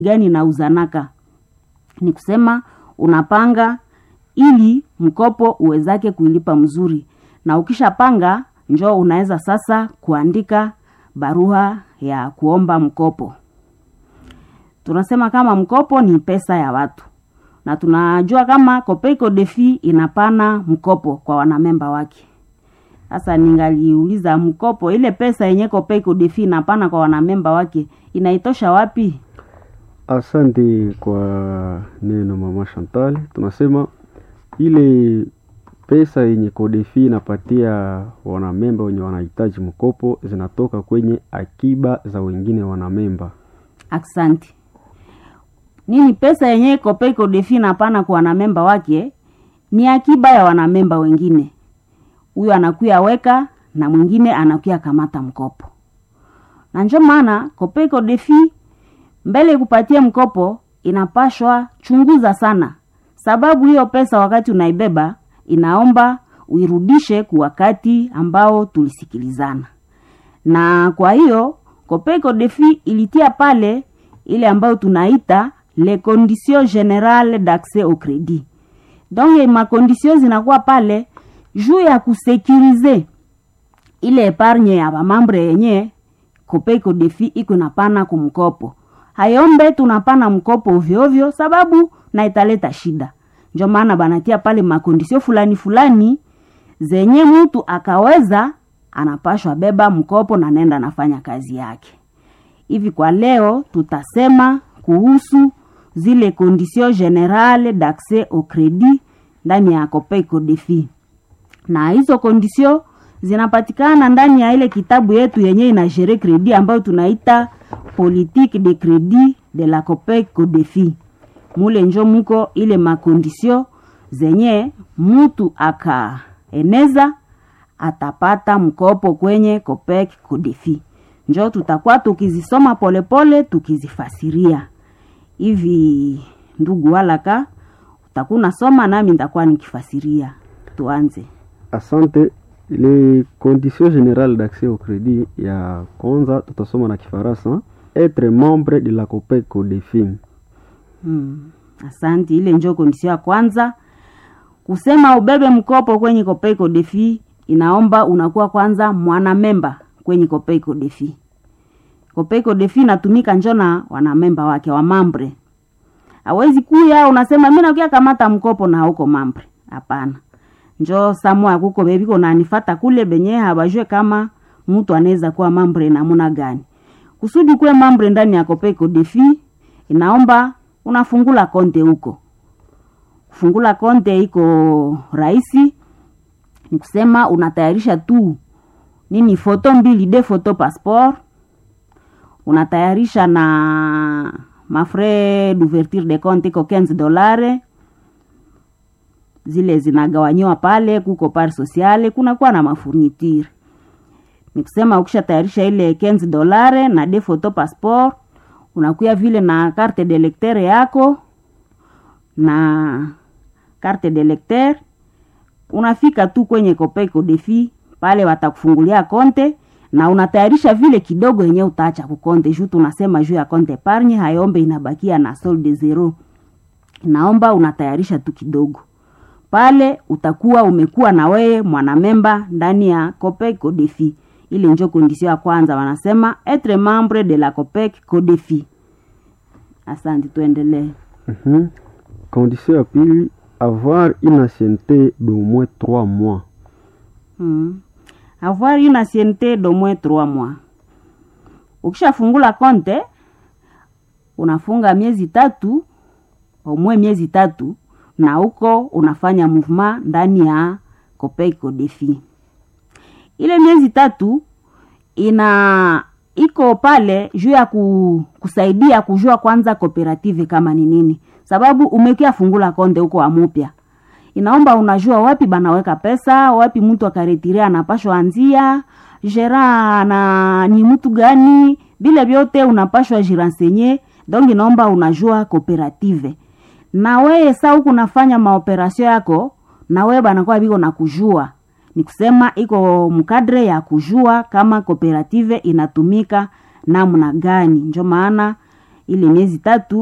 gani na uzanaka. Ni kusema unapanga ili mkopo uwezake kuilipa mzuri. Na ukishapanga njoo unaweza sasa kuandika barua ya kuomba mkopo. Tunasema kama mkopo ni pesa ya watu. Na tunajua kama Copec Codefi inapana mkopo kwa wanamemba wake. Sasa ningaliuliza mkopo, ile pesa yenye Copec Codefi inapana kwa wanamemba wake inaitosha wapi? Asante kwa neno mama Chantal. Tunasema ile pesa yenye Codefi inapatia wanamemba wenye wanahitaji mkopo zinatoka kwenye akiba za wengine wanamemba. Asante. Nini pesa yenye Copec Codefi inapana kwa wanamemba wake ni akiba ya wanamemba wengine. Huyo anakuya weka na mwingine anakuya kamata mkopo. Na ndio maana Copec Codefi mbele kupatia mkopo inapashwa chunguza sana. Sababu hiyo pesa wakati unaibeba inaomba uirudishe kwa wakati ambao tulisikilizana. Na kwa hiyo Copec Codefi ilitia pale ile ambayo tunaita les conditions générales d'accès au crédit. Donc ma conditions zinakuwa pale juu ya kusekurize ile epargne ya mambre yenye Copec Codefi iko napana kumkopo. Hayombe tunapana mkopo ovyo ovyo sababu na italeta shida. Ndio maana banatia pale makondisio fulani fulani zenye mtu akaweza anapashwa beba mkopo na nenda nafanya kazi yake. Hivi kwa leo tutasema kuhusu zile conditions générales d'accès au crédit ndani ya Copec Codefi. Na hizo conditions zinapatikana ndani ya ile kitabu yetu yenye inagere credit ambayo tunaita politique de crédit de la Copec Codefi. Mule njo muko ile makondisio zenye mtu akaeneza atapata mkopo kwenye Copec Codefi. Njo tutakuwa tukizisoma polepole tukizifasiria. Hivi ndugu Walaka utakuna soma nami nitakuwa nikifasiria. Tuanze. Asante. Les conditions générales d'accès au crédit ya kwanza tutasoma na Kifaransa, être membre de la Copec Codefi. Asante, ile ndio condition ya kwanza. Kusema ubebe mkopo kwenye Copec Codefi inaomba unakuwa kwanza mwanamemba kwenye Copec Codefi. Copec Codefi inatumika njona wanamemba wake wa mambre. Hawezi kuya unasema mimi nakuya kamata mkopo na huko mambre. Hapana. Njo samwa kuko bebiko na nifata kule benye habajue kama mtu anaweza kuwa mambre na muna gani. Kusudi kuwe mambre ndani ya Copec Codefi inaomba unafungula konte huko. Fungula konte iko rahisi. Ni kusema unatayarisha tu nini foto mbili de foto passeport. Unatayarisha na mafrais d'ouverture de compte iko $15. Zile zinagawanywa pale kuko par sociale kuna kuwa na mafourniture. Ni kusema ukisha tayarisha ile $15 na de photo passeport unakuya vile na carte de lecteur yako na carte de lecteur unafika tu kwenye Copec Codefi pale watakufungulia konte na unatayarisha vile kidogo yenye utaacha kukonte juu tunasema juu ya konte epargne hayombe inabakia na solde zero. Naomba unatayarisha tu kidogo. Pale utakuwa umekuwa na wewe mwanamemba ndani ya Copec Codefi. Ile ndio condition ya kwanza wanasema être membre de la Copec Codefi. Asante tuendelee. Condition ya pili, avoir une ancienneté d'au moins 3 mois. Avoir une ancienneté d'au moins 3 mois. Ukishafungula konte unafunga miezi 3 au miezi 3 na huko unafanya mouvement ndani ya Copec Codefi. Ile miezi 3 iko pale juu ya kusaidia kujua kwanza cooperative kama ni nini. Sababu umekia fungula konde huko amupya. Inaomba unajua wapi banaweka pesa, wapi mtu akaretiria anapashwa anzia, gera na ni mtu gani, bila vyote unapashwa jirenseigner. Donc inaomba unajua cooperative. Na wewe sasa huko unafanya maoperasyon yako na wewe banakuwa biko na kujua. Ni kusema iko mkadre ya kujua kama cooperative inatumika namna gani. Ndio maana ile miezi 3